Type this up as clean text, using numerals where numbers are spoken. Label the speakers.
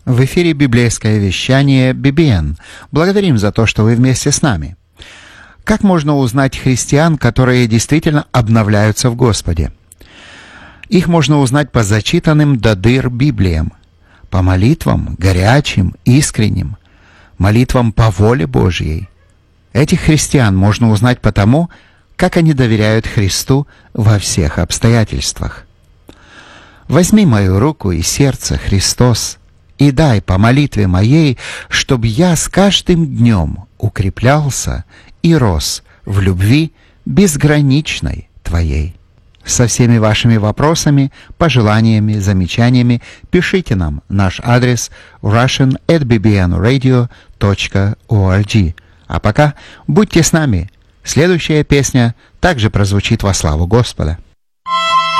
Speaker 1: В эфире библейское вещание BBN. Благодарим за то, что вы вместе с нами. Как можно узнать христиан, которые действительно обновляются в Господе? Их можно узнать по зачитанным до дыр Библиям, по молитвам горячим, искренним, молитвам по воле Божьей. Этих христиан можно узнать по тому, как они доверяют Христу во всех обстоятельствах. «Возьми мою руку и сердце, Христос, и дай по молитве моей, чтобы я с каждым днем укреплялся и рос в любви безграничной Твоей». Со всеми вашими вопросами, пожеланиями, замечаниями пишите нам. Наш адрес russian@bbnradio.org. А пока будьте с нами. Следующая песня также прозвучит во славу Господа.